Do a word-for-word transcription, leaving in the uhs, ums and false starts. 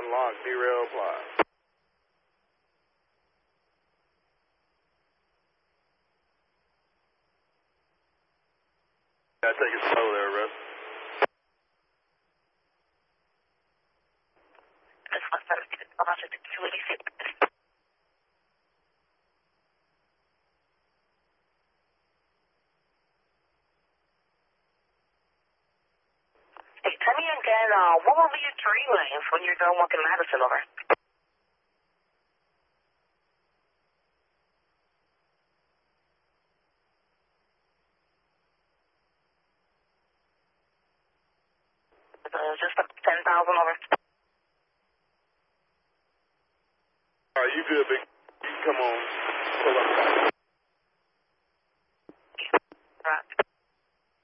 lock, derail apply. Yeah, take it slow there, Russ. Hey, tell me again, uh, what will be your tree lanes when you're done walking Madison over? Uh, just ten thousand over. All right, you good, big